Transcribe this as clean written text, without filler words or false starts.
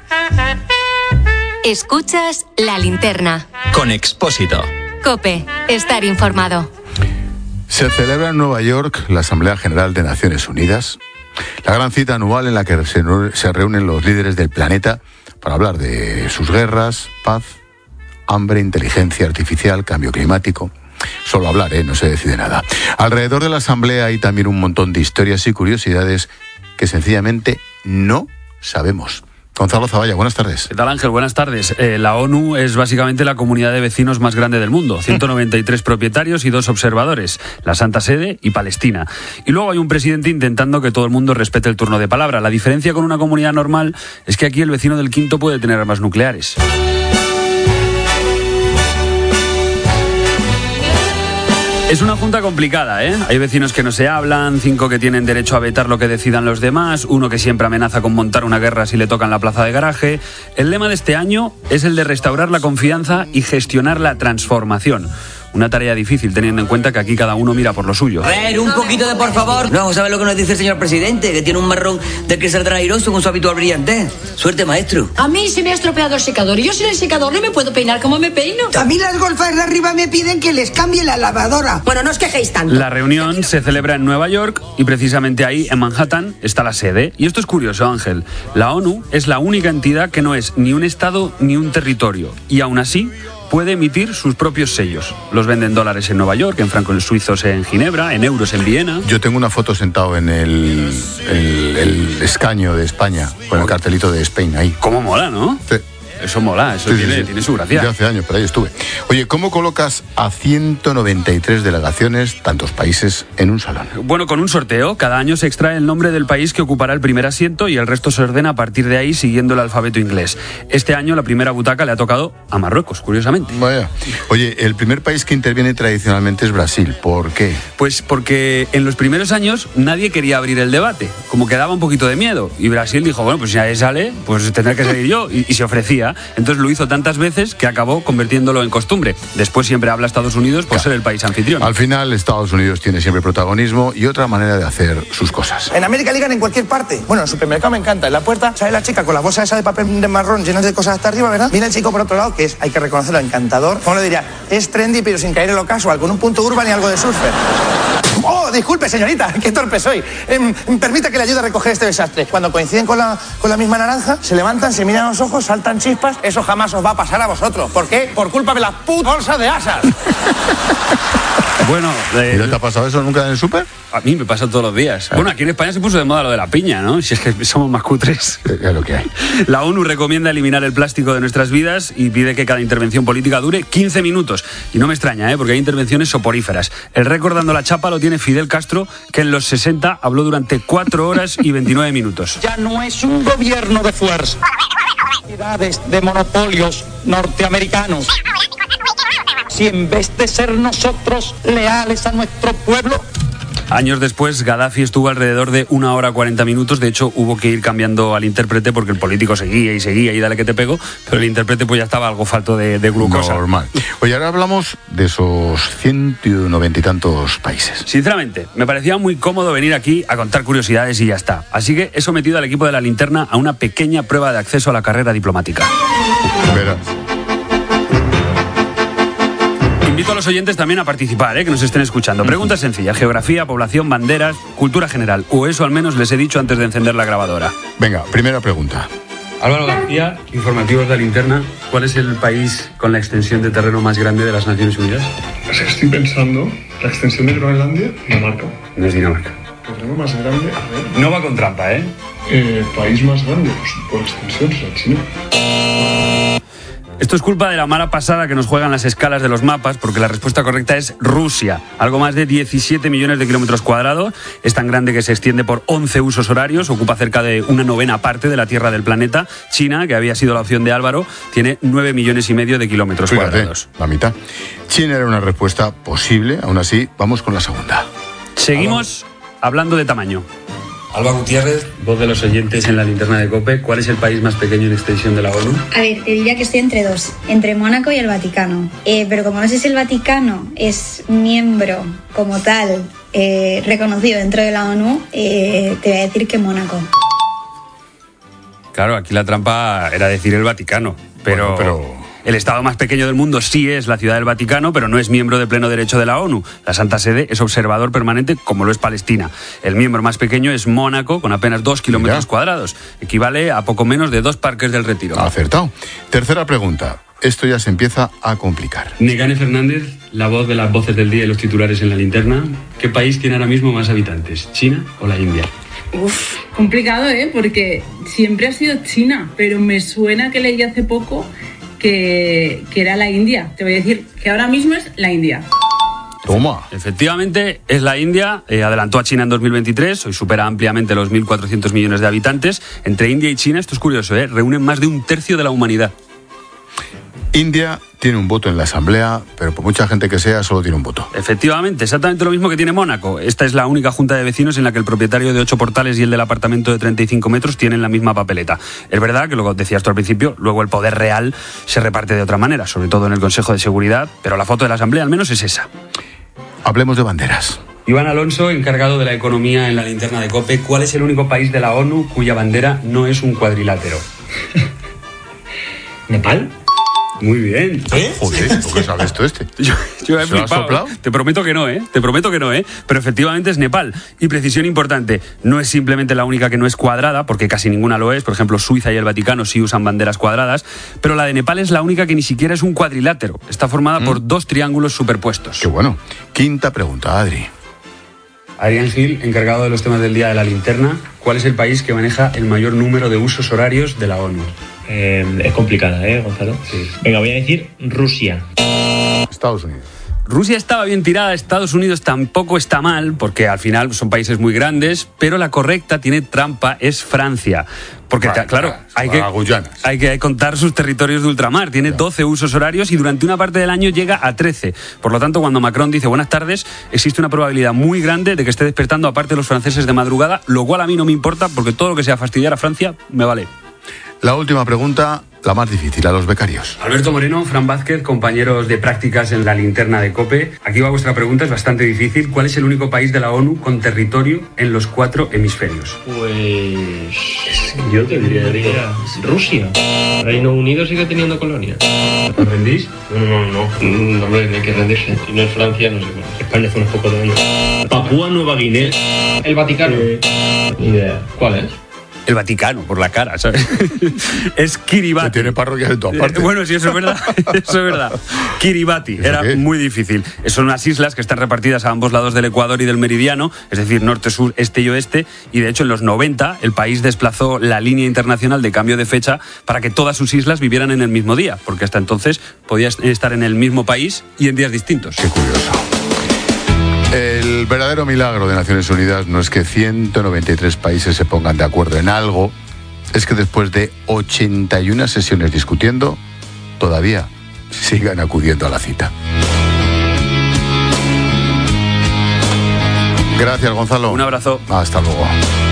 Escuchas La Linterna. Con Expósito. COPE. Estar informado. Se celebra en Nueva York la Asamblea General de Naciones Unidas, la gran cita anual en la que se reúnen los líderes del planeta para hablar de sus guerras, paz, hambre, inteligencia artificial, cambio climático. Solo hablar, no se decide nada. Alrededor de la Asamblea hay también un montón de historias y curiosidades que sencillamente no sabemos. Gonzalo Zavalla, buenas tardes. ¿Qué tal, Ángel? Buenas tardes. La ONU es básicamente la comunidad de vecinos más grande del mundo. 193 propietarios y 2 observadores. La Santa Sede y Palestina. Y luego hay un presidente intentando que todo el mundo respete el turno de palabra. La diferencia con una comunidad normal es que aquí el vecino del quinto puede tener armas nucleares. Es una junta complicada, Hay vecinos que no se hablan, 5 que tienen derecho a vetar lo que decidan los demás, 1 que siempre amenaza con montar una guerra si le tocan la plaza de garaje. El lema de este año es el de restaurar la confianza y gestionar la transformación. Una tarea difícil, teniendo en cuenta que aquí cada uno mira por lo suyo. A ver, un poquito de por favor. No, ¿sabes lo que nos dice el señor presidente? Que tiene un marrón del que saldrá airoso con su habitual brillantez. Suerte, maestro. A mí se me ha estropeado el secador y yo sin el secador no me puedo peinar como me peino. A mí las golfas de arriba me piden que les cambie la lavadora. Bueno, no os quejéis tanto. La reunión se celebra en Nueva York y precisamente ahí, en Manhattan, está la sede. Y esto es curioso, Ángel. La ONU es la única entidad que no es ni un estado ni un territorio. Y aún así puede emitir sus propios sellos. Los venden dólares en Nueva York, en francos suizos en Ginebra, en euros en Viena. Yo tengo una foto sentado en el escaño de España, con el cartelito de Spain ahí. ¿Cómo mola, no? Sí. Eso mola, eso sí, tiene su gracia. Ya hace años, pero ahí estuve. Oye, ¿cómo colocas a 193 delegaciones, tantos países, en un salón? Bueno, con un sorteo. Cada año se extrae el nombre del país que ocupará el primer asiento y el resto se ordena a partir de ahí siguiendo el alfabeto inglés. Este año la primera butaca le ha tocado a Marruecos, curiosamente. Vaya. Oye, el primer país que interviene tradicionalmente es Brasil. ¿Por qué? Pues porque en los primeros años nadie quería abrir el debate. Como que daba un poquito de miedo. Y Brasil dijo, bueno, pues si nadie sale, pues tendré que salir yo. Y se ofrecía. Entonces lo hizo tantas veces que acabó convirtiéndolo en costumbre. Después siempre habla Estados Unidos por ser el país anfitrión. Al final Estados Unidos tiene siempre protagonismo y otra manera de hacer sus cosas. En América ligan en cualquier parte. Bueno, en el supermercado me encanta. En la puerta sale la chica con la bolsa esa de papel de marrón llenas de cosas hasta arriba, ¿verdad? Mira el chico por otro lado, que es, hay que reconocerlo, encantador. ¿Cómo lo diría? Es trendy pero sin caer en lo casual, con un punto urban y algo de surfer. Oh, disculpe, señorita, qué torpe soy. Permita que le ayude a recoger este desastre. Cuando coinciden con la misma naranja, se levantan, se miran a los ojos, saltan chispas. Eso jamás os va a pasar a vosotros. ¿Por qué? Por culpa de la puta bolsa de asas. Bueno, ¿y no te ha pasado eso nunca en el súper? A mí me pasa todos los días. Bueno, aquí en España se puso de moda lo de la piña, ¿no? Si es que somos más cutres. Es lo que hay. La ONU recomienda eliminar el plástico de nuestras vidas y pide que cada intervención política dure 15 minutos. Y no me extraña, porque hay intervenciones soporíferas. El récord dando la chapa lo tiene Fidel Castro, que en los 60 habló durante 4 horas y 29 minutos. Ya no es un gobierno de fuerza. De monopolios norteamericanos. Si en vez de ser nosotros leales a nuestro pueblo... Años después, Gaddafi estuvo alrededor de 1 hora 40 minutos. De hecho, hubo que ir cambiando al intérprete porque el político seguía y dale que te pego, pero el intérprete pues ya estaba algo falto de glucosa. Normal. Oye, ahora hablamos de esos 190 y tantos países. Sinceramente, me parecía muy cómodo venir aquí a contar curiosidades y ya está. Así que he sometido al equipo de La Linterna a una pequeña prueba de acceso a la carrera diplomática. Verás. Invito a los oyentes también a participar, que nos estén escuchando. Preguntas sencillas: geografía, población, banderas, cultura general. O eso al menos les he dicho antes de encender la grabadora. Venga, primera pregunta. Álvaro García, informativos de La Linterna. ¿Cuál es el país con la extensión de terreno más grande de las Naciones Unidas? Pues estoy pensando, la extensión de Groenlandia, Dinamarca. No es Dinamarca. Terreno más grande, a ver. No va con trampa, País más grande, pues por extensión, será China. Esto es culpa de la mala pasada que nos juegan las escalas de los mapas, porque la respuesta correcta es Rusia. Algo más de 17 millones de kilómetros cuadrados. Es tan grande que se extiende por 11 usos horarios. Ocupa cerca de 1/9 parte de la Tierra del planeta. China, que había sido la opción de Álvaro, tiene 9,5 millones de kilómetros cuadrados. La mitad. China era una respuesta posible. Aún así, vamos con la segunda. Seguimos hablando de tamaño. Alba Gutiérrez, voz de los oyentes en La Linterna de COPE. ¿Cuál es el país más pequeño en extensión de la ONU? A ver, te diría que estoy entre 2, entre Mónaco y el Vaticano. Pero como no sé si el Vaticano es miembro como tal reconocido dentro de la ONU, te voy a decir que Mónaco. Claro, aquí la trampa era decir el Vaticano, pero... El estado más pequeño del mundo sí es la Ciudad del Vaticano, pero no es miembro de pleno derecho de la ONU. La Santa Sede es observador permanente, como lo es Palestina. El miembro más pequeño es Mónaco, con apenas 2 kilómetros cuadrados. Equivale a poco menos de 2 Parques del Retiro. Acertado. Tercera pregunta. Esto ya se empieza a complicar. Negane Fernández, la voz de las voces del día y los titulares en la linterna. ¿Qué país tiene ahora mismo más habitantes, China o la India? Uf, complicado, porque siempre ha sido China, pero me suena que leí hace poco que era la India. Te voy a decir que ahora mismo es la India. Toma. Efectivamente, es la India. Adelantó a China en 2023. Hoy supera ampliamente los 1.400 millones de habitantes. Entre India y China, esto es curioso, reúnen más de 1/3 de la humanidad. India tiene un voto en la Asamblea, pero por mucha gente que sea, solo tiene un voto. Efectivamente, exactamente lo mismo que tiene Mónaco. Esta es la única junta de vecinos en la que el propietario de 8 portales y el del apartamento de 35 metros tienen la misma papeleta. Es verdad que, lo decías tú al principio, luego el poder real se reparte de otra manera, sobre todo en el Consejo de Seguridad, pero la foto de la Asamblea al menos es esa. Hablemos de banderas. Iván Alonso, encargado de la economía en la linterna de COPE, ¿cuál es el único país de la ONU cuya bandera no es un cuadrilátero? ¿Nepal? Muy bien. Joder, ¿por qué sabes tú este? Yo he ¿Se lo has flipado. soplado? Te prometo que no, Te prometo que no, Pero efectivamente es Nepal. Y precisión importante, no es simplemente la única que no es cuadrada, porque casi ninguna lo es. Por ejemplo, Suiza y el Vaticano sí usan banderas cuadradas, pero la de Nepal es la única que ni siquiera es un cuadrilátero. Está formada por 2 triángulos superpuestos. Qué bueno. Quinta pregunta, Adri. Adrián Gil, encargado de los temas del día de la linterna, ¿cuál es el país que maneja el mayor número de usos horarios de la ONU? Es complicada, Gonzalo? Sí. Venga, voy a decir Rusia. Estados Unidos. Rusia estaba bien tirada, Estados Unidos tampoco está mal, porque al final son países muy grandes, pero la correcta tiene trampa, es Francia. Porque, claro, hay que contar sus territorios de ultramar. Tiene 12 usos horarios y durante una parte del año llega a 13. Por lo tanto, cuando Macron dice buenas tardes, existe una probabilidad muy grande de que esté despertando aparte los franceses de madrugada, lo cual a mí no me importa, porque todo lo que sea fastidiar a Francia me vale. La última pregunta, la más difícil, a los becarios. Alberto Moreno, Fran Vázquez, compañeros de prácticas en la linterna de COPE. Aquí va vuestra pregunta, es bastante difícil. ¿Cuál es el único país de la ONU con territorio en los 4 hemisferios? Pues yo te diría Rusia. Reino Unido sigue teniendo colonias. ¿Os rendís? No, hombre, no hay que rendirse. Si no es Francia, no sé cuál. España hace unos pocos de años. Papúa Nueva Guinea. El Vaticano. Ni idea. ¿Cuál es? El Vaticano, por la cara, ¿sabes? Es Kiribati. Que tiene parroquias en todas partes. Bueno, sí, eso es verdad. Eso es verdad. Kiribati. Era muy difícil. Son unas islas que están repartidas a ambos lados del Ecuador y del meridiano, es decir, norte, sur, este y oeste. Y de hecho, en los 90, el país desplazó la línea internacional de cambio de fecha para que todas sus islas vivieran en el mismo día, porque hasta entonces podías estar en el mismo país y en días distintos. Qué curioso. El verdadero milagro de Naciones Unidas no es que 193 países se pongan de acuerdo en algo, es que después de 81 sesiones discutiendo, todavía sigan acudiendo a la cita. Gracias, Gonzalo. Un abrazo. Hasta luego.